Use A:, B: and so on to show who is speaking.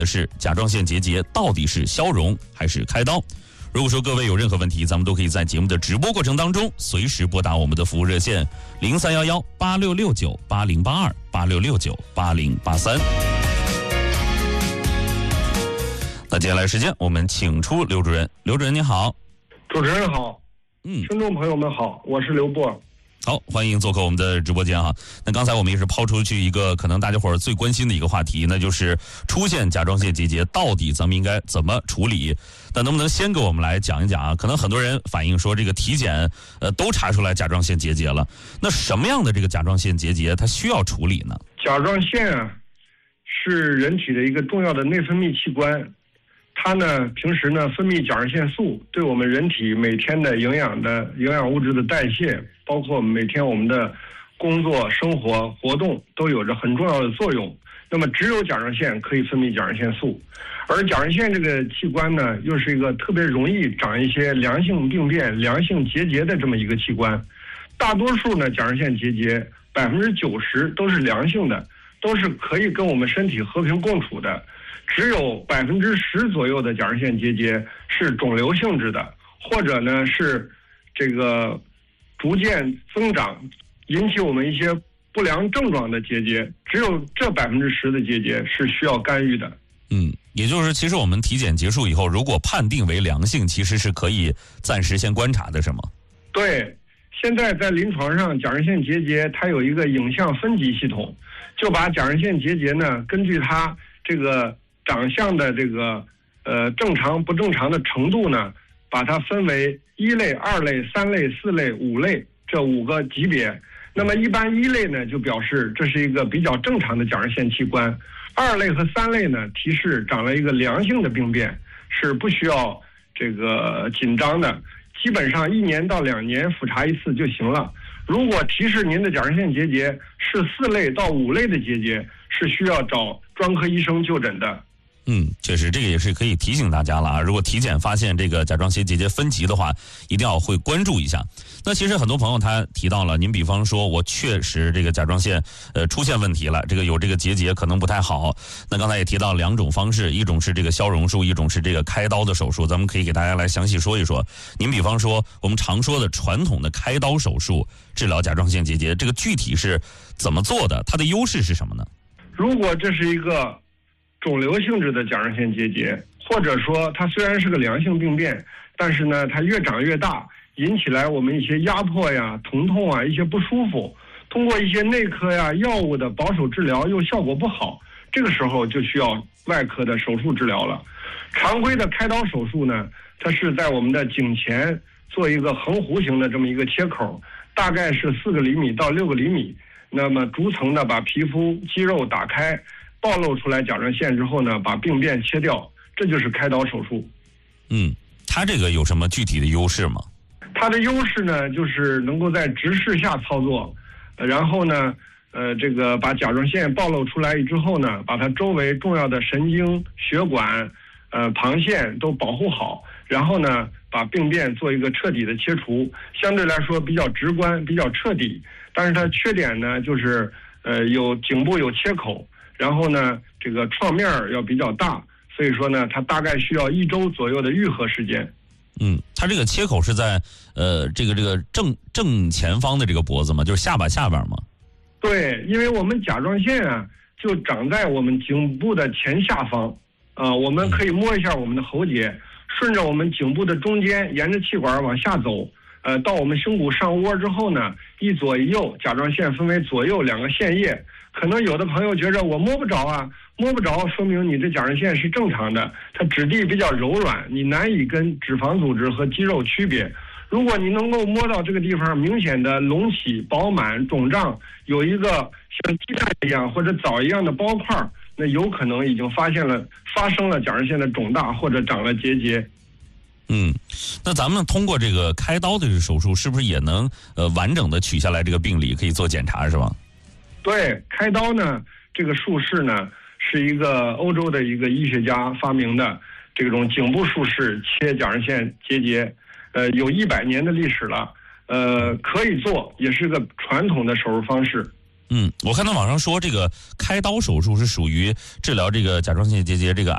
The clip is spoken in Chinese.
A: 是甲状腺结节到底是消融还是开刀？如果说各位有任何问题，咱们都可以在节目的直播过程当中随时拨打我们的服务热线03118669808286698083。那接下来时间，我们请出刘主任。刘主任你好。
B: 主持人好，听众朋友们好，我是刘波。
A: 好，欢迎做客我们的直播间哈。那刚才我们也是抛出去一个可能大家伙儿最关心的一个话题，那就是出现甲状腺结节到底咱们应该怎么处理？那能不能先给我们来讲一讲啊？可能很多人反映说这个体检都查出来甲状腺结节了，那什么样的这个甲状腺结节它需要处理呢？
B: 甲状腺啊是人体的一个重要的内分泌器官，它呢平时呢分泌甲状腺素，对我们人体每天的营养物质的代谢，包括每天我们的工作、生活、活动都有着很重要的作用。那么只有甲状腺可以分泌甲状腺素，而甲状腺这个器官呢，又是一个特别容易长一些良性病变、良性结节的这么一个器官。大多数呢甲状腺结节90%都是良性的，都是可以跟我们身体和平共处的。只有10%左右的甲状腺结节是肿瘤性质的，或者呢是这个逐渐增长，引起我们一些不良症状的结节，只有这10%的结节是需要干预的。
A: 也就是其实我们体检结束以后，如果判定为良性，其实是可以暂时先观察的，是吗？
B: 对，现在在临床上甲状腺结节它有一个影像分级系统，就把甲状腺结节呢根据它这个长相的这个正常不正常的程度呢，把它分为1类、2类、3类、4类、5类这5个级别。那么一般1类呢就表示这是一个比较正常的甲状腺器官，2类和3类呢提示长了一个良性的病变，是不需要这个紧张的，基本上1年到2年复查一次就行了。如果提示您的甲状腺结节是4类到5类的结节，是需要找专科医生就诊的。
A: 确实这个也是可以提醒大家了啊。如果体检发现这个甲状腺结节分级的话，一定要会关注一下。那其实很多朋友他提到了，您比方说我确实这个甲状腺出现问题了，这个有这个结节可能不太好。那刚才也提到2种方式，一种是这个消融术，一种是这个开刀的手术。咱们可以给大家来详细说一说。您比方说我们常说的传统的开刀手术治疗甲状腺结节，这个具体是怎么做的？它的优势是什么呢？
B: 如果这是一个肿瘤性质的甲状腺结节，或者说它虽然是个良性病变，但是呢它越长越大，引起来我们一些压迫呀、疼痛啊、一些不舒服，通过一些内科呀、药物的保守治疗又效果不好，这个时候就需要外科的手术治疗了。常规的开刀手术呢，它是在我们的颈前做一个横弧形的这么一个切口，大概是4个厘米到6个厘米，那么逐层的把皮肤肌肉打开，暴露出来甲状腺之后呢，把病变切掉，这就是开刀手术。
A: 它这个有什么具体的优势吗？
B: 它的优势呢，就是能够在直视下操作，然后呢，这个把甲状腺暴露出来之后呢，把它周围重要的神经、血管、旁腺都保护好，然后呢，把病变做一个彻底的切除，相对来说比较直观、比较彻底。但是它缺点呢，就是有颈部有切口。然后呢，这个创面要比较大，所以说呢，它大概需要1周左右的愈合时间。
A: 它这个切口是在这个正前方的这个脖子吗？就是下巴下边吗？
B: 对，因为我们甲状腺啊，就长在我们颈部的前下方，我们可以摸一下我们的喉结，顺着我们颈部的中间，沿着气管往下走，到我们胸骨上窝之后呢，一左一右，甲状腺分为左右2个腺叶。可能有的朋友觉着我摸不着啊，摸不着，说明你这甲状腺是正常的，它质地比较柔软，你难以跟脂肪组织和肌肉区别。如果你能够摸到这个地方明显的隆起、饱满、肿胀，有一个像鸡蛋一样或者枣一样的包块，那有可能已经发生了甲状腺的肿大或者长了结节。
A: 那咱们通过这个开刀的这个手术，是不是也能完整的取下来这个病理，可以做检查，是吧？
B: 对，开刀呢，这个术式呢是一个欧洲的一个医学家发明的这种颈部术式切甲状腺结节，有100年的历史了，可以做，也是个传统的手术方式。
A: 我看到网上说这个开刀手术是属于治疗这个甲状腺结节这个